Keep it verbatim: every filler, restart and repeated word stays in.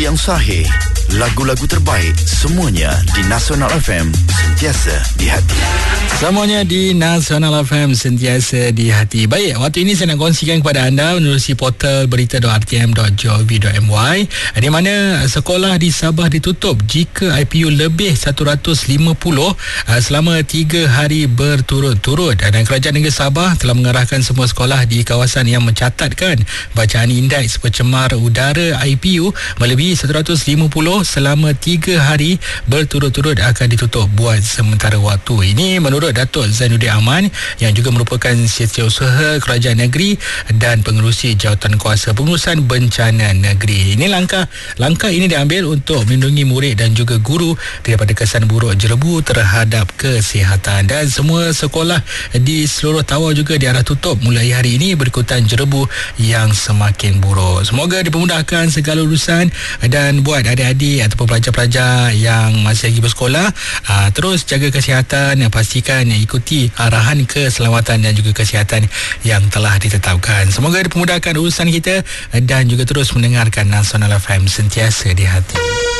Yang sahih, lagu-lagu terbaik, semuanya di Nasional F M, sentiasa di hati. Semuanya di Nasional F M, sentiasa di hati. Baik, waktu ini saya nak kongsikan kepada anda menerusi portal berita dot r t m dot gov dot m y, di mana sekolah di Sabah ditutup jika I P U lebih seratus lima puluh selama tiga hari berturut-turut. Dan Kerajaan Negeri Sabah telah mengarahkan semua sekolah di kawasan yang mencatatkan bacaan indeks pencemar udara I P U melebihi seratus lima puluh selama tiga hari berturut-turut akan ditutup buat sementara waktu. Ini menurut Datuk Zainuddin Aman yang juga merupakan setiausaha kerajaan negeri dan pengerusi jawatan kuasa pengurusan bencana negeri. Ini langkah langkah ini diambil untuk melindungi murid dan juga guru daripada kesan buruk jerebu terhadap kesihatan. Dan semua sekolah di seluruh Tawau juga diarah tutup mulai hari ini berikutan jerebu yang semakin buruk. Semoga dipermudahkan segala urusan. Dan buat adik-adik ataupun pelajar-pelajar yang masih lagi bersekolah, aa, terus jaga kesihatan, pastikan ikuti arahan keselamatan dan juga kesihatan yang telah ditetapkan. Semoga dipermudahkan urusan kita dan juga terus mendengarkan Nasional F M, sentiasa di hati.